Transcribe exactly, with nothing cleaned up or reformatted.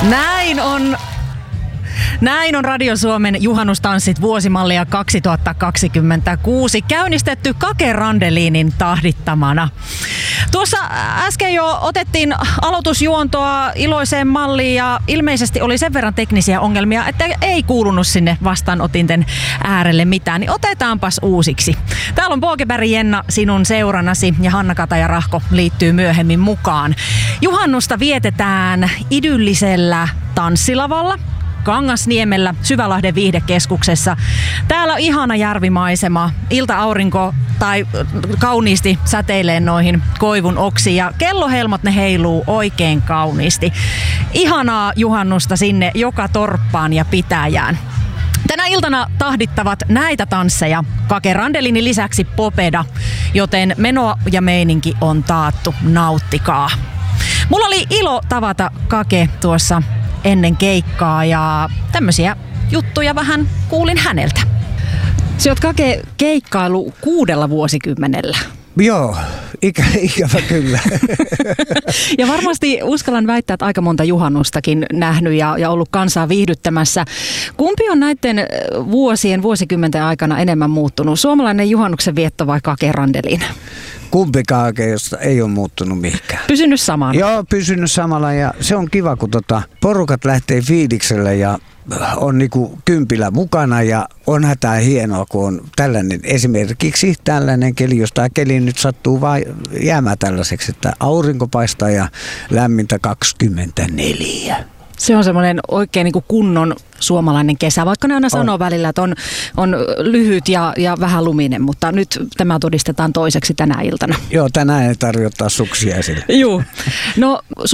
Näin on. Näin on Radio Suomen juhannustanssit vuosimallia kaksituhattakaksikymmentäkuusi käynnistetty Kake Randelinin tahdittamana. Tuossa äsken jo otettiin aloitusjuontoa iloiseen malliin ja ilmeisesti oli sen verran teknisiä ongelmia, että ei kuulunut sinne vastaanotinten äärelle mitään, niin otetaanpas uusiksi. Täällä on Pågeberg Jenna sinun seurannasi ja Hanna Kataja-Rahko liittyy myöhemmin mukaan. Juhannusta vietetään idyllisellä tanssilavalla Kangasniemellä Syvälahden viihdekeskuksessa. Täällä on ihana järvimaisema, ilta-aurinko tai kauniisti säteilee noihin koivun oksiin ja kellohelmat ne heiluu oikein kauniisti. Ihanaa juhannusta sinne joka torppaan ja pitäjään. Tänä iltana tahdittavat näitä tansseja Kake Randelinin lisäksi Popeda, joten meno ja meininki on taattu, nauttikaa. Mulla oli ilo tavata Kake tuossa ennen keikkaa ja tämmöisiä juttuja vähän kuulin häneltä. Sä oot Kake keikkailu kuudella vuosikymmenellä. Joo, ikä, ikävä kyllä. Ja varmasti uskallan väittää, että aika monta juhannustakin nähnyt ja, ja ollut kansaa viihdyttämässä. Kumpi on näiden vuosien, vuosikymmenten aikana enemmän muuttunut? Suomalainen juhannuksen vietto vai Kake Randelin? Kumpikaan josta ei ole muuttunut mihinkään. Pysynyt samana? Joo, pysynyt samalla ja se on kiva, kun tota, porukat lähtee fiilikselle ja on niinku kympillä mukana ja on hätää hienoa, kun on tällainen esimerkiksi tällainen keli, jos tämä keli nyt sattuu vaan jäämään tällaiseksi, että aurinko paistaa ja lämmintä kaksikymmentäneljä. Se on semmoinen oikein niin kuin kunnon suomalainen kesä, vaikka ne aina sanoo välillä, että on, on lyhyt ja, ja vähän luminen, mutta nyt tämä todistetaan toiseksi tänä iltana. Joo, tänään ei tarvitse ottaa suksia esille. Joo. No,